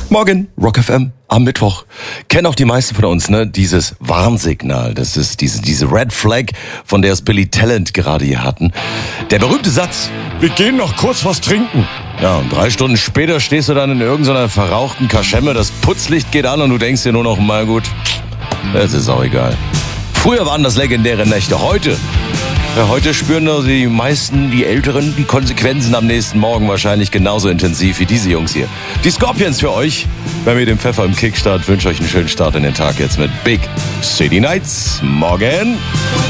Morgen, Rock FM am Mittwoch. Kennen auch die meisten von uns, ne? Dieses Warnsignal. Das ist diese Red Flag, von der es Billy Talent gerade hier hatten. Der berühmte Satz: Wir gehen noch kurz was trinken. Ja, und 3 Stunden später stehst du dann in irgendeiner verrauchten Kaschemme, das Putzlicht geht an und du denkst dir nur noch, mal gut, es ist auch egal. Früher waren das legendäre Nächte, heute spüren also die meisten, die Älteren, die Konsequenzen am nächsten Morgen wahrscheinlich genauso intensiv wie diese Jungs hier. Die Scorpions für euch. Bei mir dem Pfeffer im Kickstart. Wünsche euch einen schönen Start in den Tag jetzt mit Big City Nights. Morgen.